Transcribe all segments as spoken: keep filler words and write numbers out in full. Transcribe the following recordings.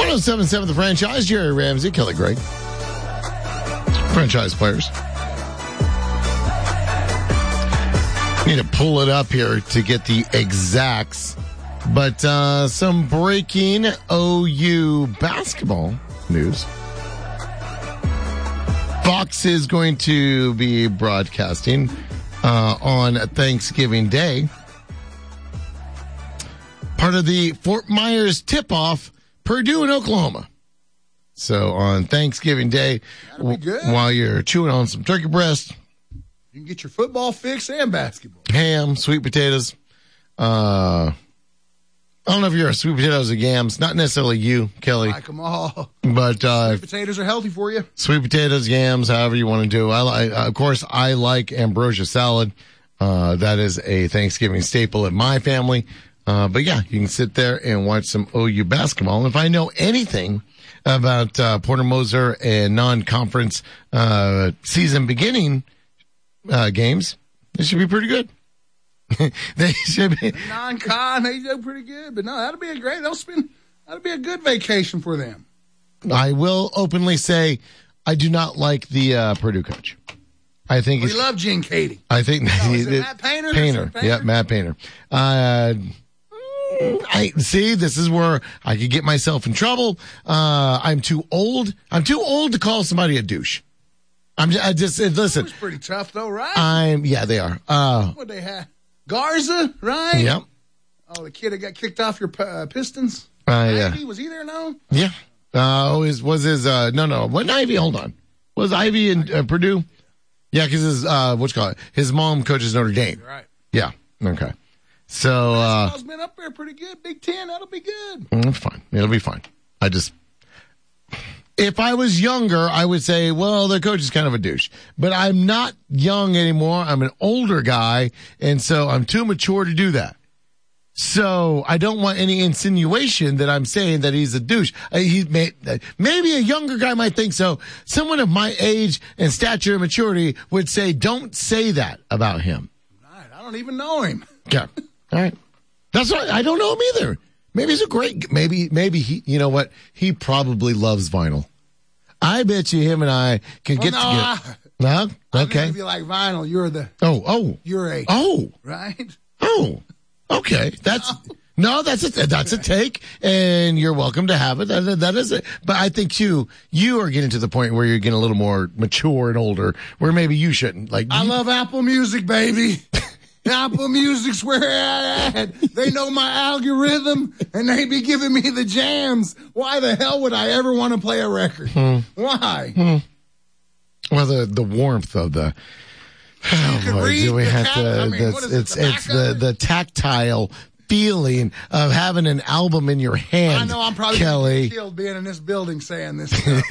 one oh seven point seven The Franchise, Jerry Ramsey, Kelly Gregg. Franchise players. Need to pull it up here to get the exacts. But uh, some breaking O U basketball news. Fox is going to be broadcasting uh, on Thanksgiving Day. Part of the Fort Myers tip-off, Purdue and Oklahoma. So on Thanksgiving Day, w- while you're chewing on some turkey breast, you can get your football fix and basketball. Ham, sweet potatoes. Uh, I don't know if you're a sweet potatoes or yams. Not necessarily you, Kelly. I like them all. But uh, sweet potatoes are healthy for you. Sweet potatoes, yams, however you want to do. I, I of course, I like ambrosia salad. Uh, that is a Thanksgiving staple in my family. Uh, but yeah, you can sit there and watch some O U basketball. And if I know anything about uh, Porter Moser and non-conference uh, season beginning uh, games, it should be pretty good. They should be non-con. They do pretty good, but no, that'll be a great. They'll spend. That'll be a good vacation for them. I will openly say I do not like the uh, Purdue coach. I think we love Gene Katie. I think no, he, is it Matt Painter. Painter, Painter? Yeah, Matt Painter. Uh, I see. This is where I could get myself in trouble. Uh, I'm too old. I'm too old to call somebody a douche. I'm. Just, I just listen. It was pretty tough, though, right? I'm. Yeah, they are. Uh, what they have? Garza, right? Yep. Oh, the kid that got kicked off your uh, Pistons. Uh, yeah. Ivy, was he there now? Yeah. Uh, was was his? Uh, no, no. Wasn't Ivy? Hold on. Was Ivy in uh, Purdue? Yeah, because his uh, what's called his mom coaches Notre Dame. Right. Yeah. Okay. So uh, basketball's been up there pretty good. Big Ten, that'll be good. Mm, fine. It'll be fine. I just. If I was younger, I would say, well, the coach is kind of a douche. But I'm not young anymore. I'm an older guy, and so I'm too mature to do that. So I don't want any insinuation that I'm saying that he's a douche. Uh, he may, uh, maybe a younger guy might think so. Someone of my age and stature and maturity would say, don't say that about him. Right. I don't even know him. Yeah. All right. That's right. I don't know him either. Maybe he's a great, maybe, maybe he, you know what? He probably loves vinyl. I bet you him and I could well, get no, together. No? Okay. I mean, if you like vinyl, you're the. Oh, oh. You're a. Oh. Right? Oh. Okay. That's. No, no that's a, that's a take, and you're welcome to have it. That, that is it. But I think you, you are getting to the point where you're getting a little more mature and older, where maybe you shouldn't. Like, I you, love Apple Music, baby. Apple Music's where I at. They know my algorithm, and they be giving me the jams. Why the hell would I ever want to play a record? Hmm. Why? Hmm. Well, the the warmth of the. Oh you boy, read do we the have cat, to? I mean, That's, what is it, it's the it's back the of it? the tactile feeling of having an album in your hand. I know I'm probably Kelly. Gonna get killed being in this building saying this stuff.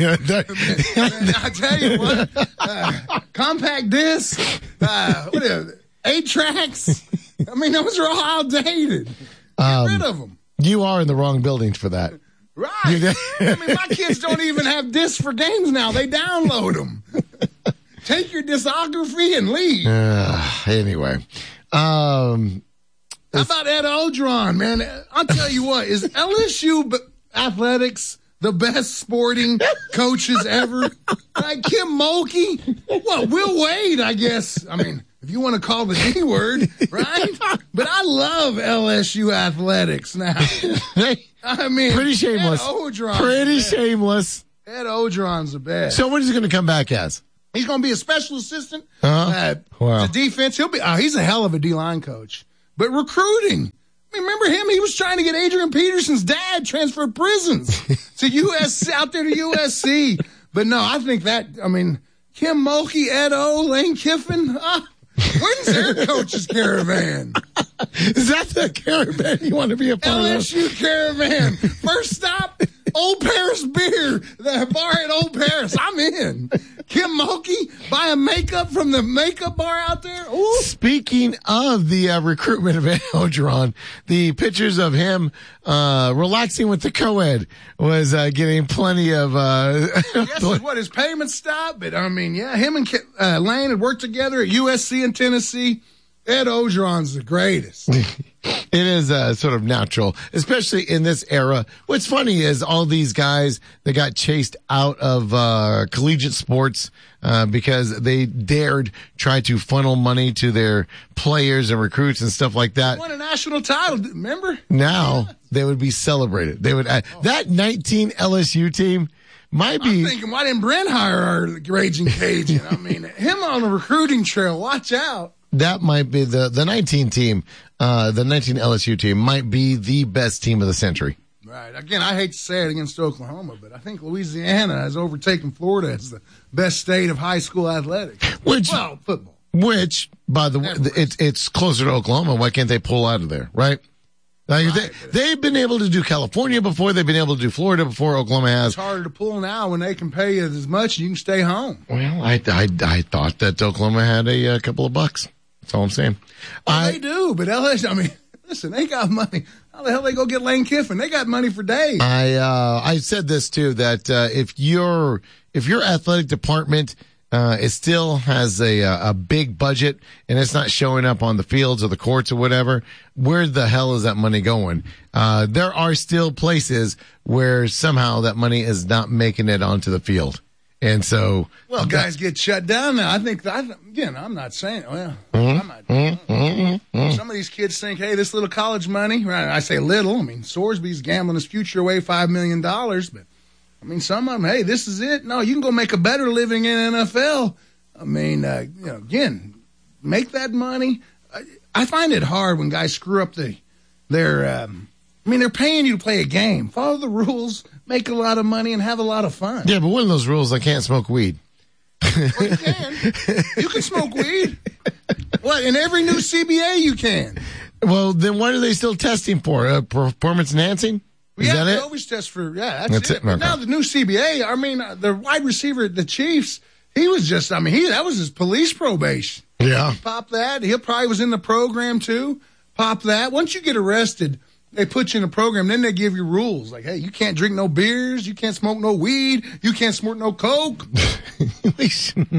I tell you what, uh, compact disc, uh, what is it, eight tracks. I mean, those are all outdated. Get Um, rid of them. You are in the wrong building for that. Right. I mean, my kids don't even have discs for games now. They download them. Take your discography and leave. Uh, anyway. Um, How about Ed Odron, man? I'll tell you what, is L S U b- athletics the best sporting coaches ever? Like Kim Mulkey? What, Will Wade, I guess. I mean, if you want to call the D word, right? But I love L S U athletics now. I mean, pretty shameless. Ed Odron's Pretty the best. shameless. Ed Odron's the best. So what is he going to come back as? He's going to be a special assistant. Uh-huh. Uh, Wow. The defense, he'll be, oh, he's a hell of a D-line coach. But recruiting, I mean, remember him? He was trying to get Adrian Peterson's dad transferred prisons to U S C, out there to U S C. But no, I think that, I mean, Kim Mulkey, Ed O, Lane Kiffin, ah, when's their coach's caravan? Is that the caravan you want to be a part L of? S U caravan. First stop, Old Paris beer. The bar at Old Paris. I'm in. Kim Mulkey, buy a makeup from the makeup bar out there. Ooh. Speaking of the uh, recruitment of Ed Odron, the pictures of him uh, relaxing with the co-ed was uh, getting plenty of... Uh, Yes, what, his payment stopped? But, I mean, yeah, him and uh, Lane had worked together at U S C and Tennessee. Ed Ogeron's the greatest. It is uh, sort of natural, especially in this era. What's funny is all these guys that got chased out of uh, collegiate sports uh, because they dared try to funnel money to their players and recruits and stuff like that. Won a national title, remember? Now they would be celebrated. They would uh, oh. That nineteen L S U team might be. I'm thinking, why didn't Brent hire our Raging Cajun? I mean, him on the recruiting trail. Watch out. That might be the, the nineteen team, uh, the nineteen L S U team might be the best team of the century. Right. Again, I hate to say it against Oklahoma, but I think Louisiana has overtaken Florida as the best state of high school athletics. Which, well, football. Which, by the way, it's, it's closer to Oklahoma. Why can't they pull out of there, right? Like right. They, they've been able to do California before. They've been able to do Florida before Oklahoma has. It's harder to pull now when they can pay you as much and you can stay home. Well, I, I, I thought that Oklahoma had a, a couple of bucks. That's all I'm saying. Well, I, they do, but L S U, I mean, listen, they got money. How the hell they go get Lane Kiffin? They got money for days. I uh, I said this too, that uh, if your if your athletic department uh, it still has a a big budget and it's not showing up on the fields or the courts or whatever, where the hell is that money going? Uh, there are still places where somehow that money is not making it onto the field. And so, well, guys that, get shut down now. I think, I, again, I'm not saying, well, mm-hmm, I'm not, mm-hmm, mm-hmm. Some of these kids think, hey, this little college money, right? I say little. I mean, Sorsby's gambling his future away five million dollars, but I mean, some of them, hey, this is it. No, you can go make a better living in N F L. I mean, uh, you know, again, make that money. I, I find it hard when guys screw up the, their, um, I mean, they're paying you to play a game. Follow the rules, make a lot of money, and have a lot of fun. Yeah, but one of those rules, I can't smoke weed. Well, you can. You can smoke weed. What, in every new C B A you can. Well, then what are they still testing for? Uh, performance enhancing? Is yeah, that they it? always test for, yeah, that's, that's it. it. But okay. now the new C B A, I mean, uh, the wide receiver at the Chiefs, he was just, I mean, he that was his police probation. Yeah. Pop that. He probably was in the program, too. Pop that. Once you get arrested, they put you in a program, then they give you rules. Like, hey, you can't drink no beers, you can't smoke no weed, you can't snort no coke. You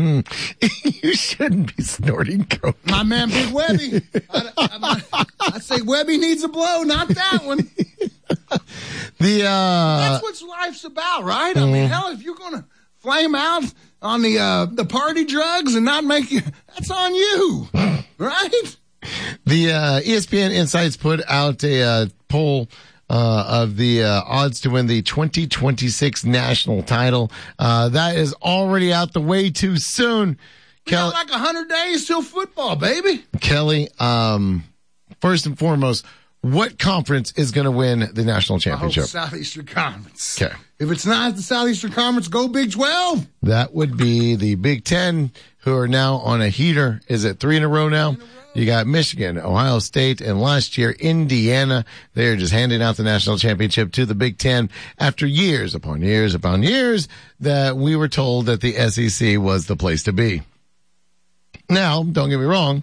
shouldn't be snorting coke. My man, Big Webby. I, I, I say Webby needs a blow, not that one. The uh, That's what life's about, right? I mean, hell, if you're going to flame out on the uh, the party drugs and not make you, that's on you, right? The uh, E S P N Insights put out a uh, poll uh, of the uh, odds to win the twenty twenty-six national title. Uh, that is already out the way too soon. We got like one hundred days till football, baby. Kelly, um, first and foremost, what conference is going to win the national championship? I hope Southeastern Conference. Okay. If it's not the Southeastern Conference, go Big twelve. That would be the Big Ten, who are now on a heater. Is it three in a row now? You got Michigan, Ohio State, and last year, Indiana. They're just handing out the national championship to the Big Ten after years upon years upon years that we were told that the S E C was the place to be. Now, don't get me wrong.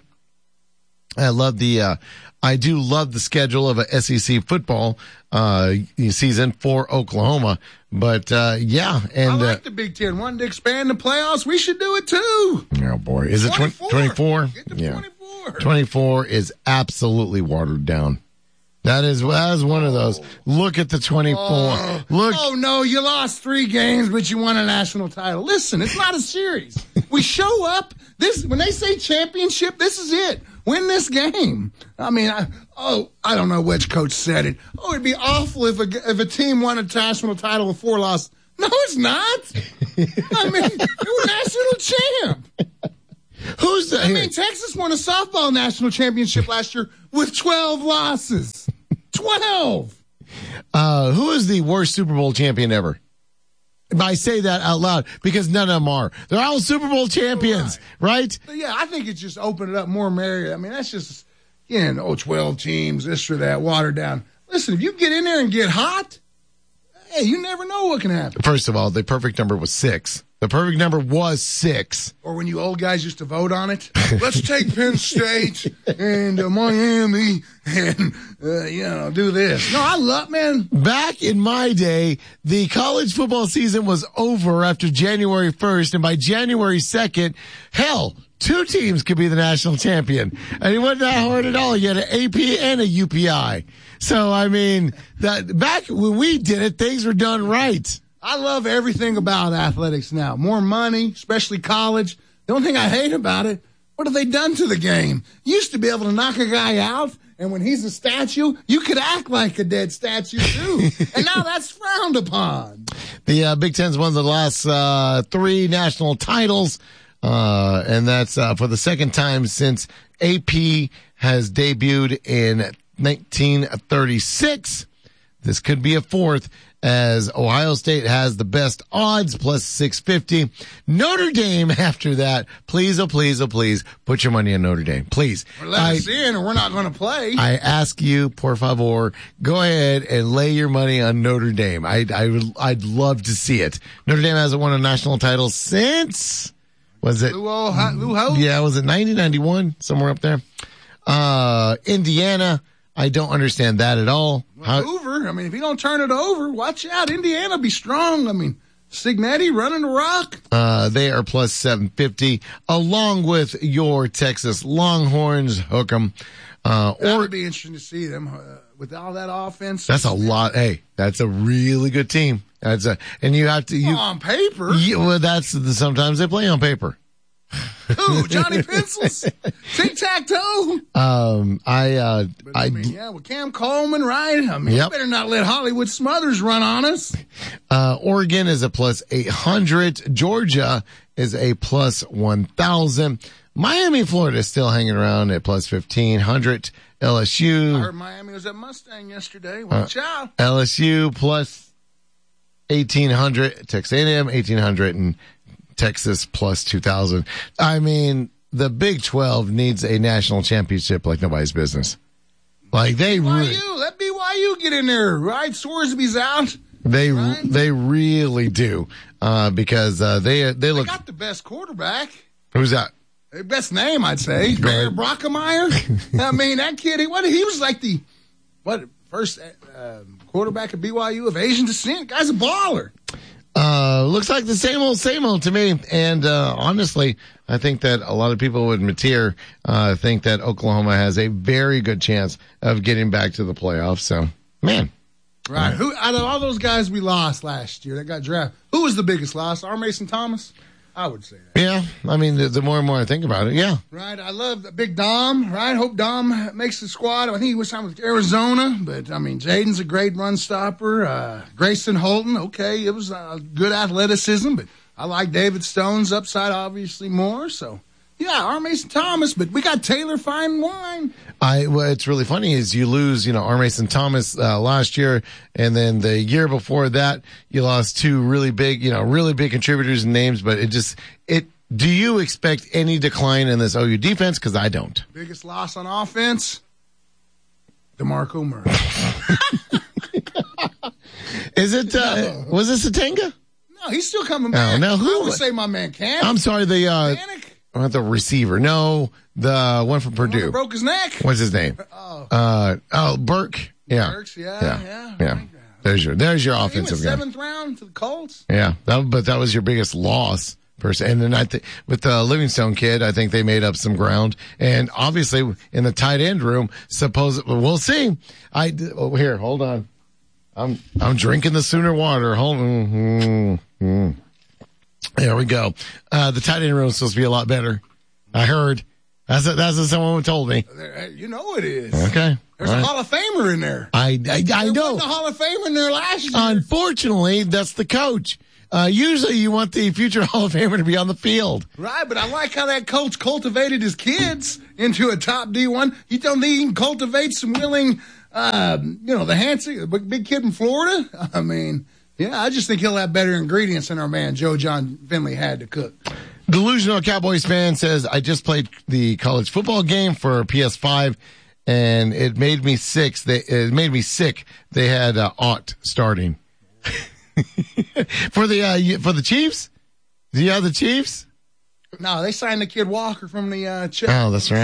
I love the, uh, I do love the schedule of a S E C football, uh, season for Oklahoma. But, uh, yeah. And, I like uh, the Big Ten. Wanting to expand the playoffs. We should do it too. Oh boy. Is it twenty-four? Get to Yeah. twenty-four. twenty-four is absolutely watered down. That is, that is one of those. Look at the twenty-four. Oh, Look. Oh, no, you lost three games, but you won a national title. Listen, it's not a series. We show up. This when they say championship, this is it. Win this game. I mean, I, oh, I don't know which coach said it. Oh, it'd be awful if a, if a team won a national title with four losses. No, it's not. I mean, you're a national champ. Who's the? I mean, Texas won a softball national championship last year with twelve losses. twelve. Uh, who is the worst Super Bowl champion ever? I say that out loud because none of them are. They're all Super Bowl champions, right? right? But yeah, I think it's just opened it up more merry. I mean, that's just, you know, twelve teams, this or that, watered down. Listen, if you get in there and get hot, hey, you never know what can happen. First of all, the perfect number was six. The perfect number was six. Or when you old guys used to vote on it. Let's take Penn State and uh, Miami and, uh, you know, do this. No, I love, man. Back in my day, the college football season was over after January first. And by January second, hell, two teams could be the national champion. And it wasn't that hard at all. You had an A P and a U P I. So, I mean, that back when we did it, things were done right. I love everything about athletics now. More money, especially college. The only thing I hate about it, what have they done to the game? You used to be able to knock a guy out, and when he's a statue, you could act like a dead statue, too. And now that's frowned upon. The uh, Big Ten's won the last uh, three national titles, uh, and that's uh, for the second time since A P has debuted in nineteen thirty-six. This could be a fourth, as Ohio State has the best odds, plus six fifty. Notre Dame after that. Please, oh please, oh please, put your money on Notre Dame. Please. Or let us in or we're not going to play. I ask you, por favor, go ahead and lay your money on Notre Dame. I, I would, I'd love to see it. Notre Dame hasn't won a national title since, was it? Lou Ho- Lou Ho- Yeah, was it nineteen ninety-one? Somewhere up there. Uh, Indiana. I don't understand that at all. How, Hoover, I mean, if you don't turn it over, watch out. Indiana be strong. I mean, Signetti running the rock. Uh, they are plus seven fifty, along with your Texas Longhorns. Hook 'em. Uh, that or, would be interesting to see them uh, with all that offense. That's a lot. Hey, that's a really good team. That's a, and you have to, you, on paper. Yeah, well, that's the, sometimes they play on paper. Who? Johnny Pencils? Tic-tac-toe? Um, I, uh, but, I, I mean, yeah, well, Cam Coleman, right? I mean, yep. You better not let Hollywood Smothers run on us. Uh, Oregon is a plus eight hundred. Georgia is a plus one thousand. Miami, Florida is still hanging around at plus fifteen hundred. L S U. I heard Miami was at Mustang yesterday. Watch uh, out. L S U plus eighteen hundred. Texas A and M, eighteen hundred. And Texas plus two thousand. I mean, the Big twelve needs a national championship like nobody's business. Like they B Y U, really, let B Y U get in there, right? Sorsby's out. They right? they really do uh, because uh, they they look. They got the best quarterback. Who's that? The best name, I'd say. Bayer Brockemeyer. I mean, that kid. He, what he was like the what first uh, quarterback of B Y U of Asian descent. Guy's a baller. Uh, looks like the same old, same old to me. And, uh, honestly, I think that a lot of people would Mateer, uh, think that Oklahoma has a very good chance of getting back to the playoffs. So, man. Right. Who, out of all those guys we lost last year that got drafted, who was the biggest loss? R. Mason Thomas? I would say that. Yeah. I mean, the, the more and more I think about it, yeah. Right. I love Big Dom, right? Hope Dom makes the squad. I think he was signed with Arizona, but, I mean, Jaden's a great run stopper. Uh, Grayson Holton, okay, it was uh, good athleticism, but I like David Stone's upside, obviously, more. So, yeah, R. Mason Thomas, but we got Taylor Fine Wine. I, what's really funny is you lose, you know, R. Mason Thomas, uh, last year, and then the year before that, you lost two really big, you know, really big contributors and names, but it just, it, do you expect any decline in this O U defense? Cause I don't. Biggest loss on offense? DeMarco Murray. Is it, uh, no. was it Satenga? No, he's still coming back. Oh, now who? I would say my man Cam. I'm sorry, the, uh, Not the receiver. No, the one from Purdue. One broke his neck. What's his name? Oh, uh, oh, Burke. Yeah. Burks, yeah, yeah, yeah. yeah. There's your, there's your he offensive went guy. Seventh round to the Colts. Yeah, that, but that was your biggest loss. Person. And then I think with the Livingstone kid, I think they made up some ground. And obviously in the tight end room, suppose we'll see. I oh, here, hold on. I'm I'm drinking the Sooner water. Hold on. Mm-hmm. Mm-hmm. There we go. Uh, the tight end room is supposed to be a lot better. I heard. That's a, that's what someone told me. You know it is. Okay. There's right. a Hall of Famer in there. I I, I there know. Wasn't a Hall of Famer in there last year. Unfortunately, that's the coach. Uh, usually you want the future Hall of Famer to be on the field. Right, but I like how that coach cultivated his kids into a top D one. You don't think he can cultivate some willing, uh, you know, the handsome, big kid in Florida? I mean, yeah, I just think he'll have better ingredients than our man Joe John Finley had to cook. Delusional Cowboys fan says, I just played the college football game for P S five, and it made me sick. They, it made me sick. They had uh, Ott starting. for the uh, for the Chiefs? Do you have the Chiefs? No, they signed the kid Walker from the uh, Chiefs. Oh, that's right.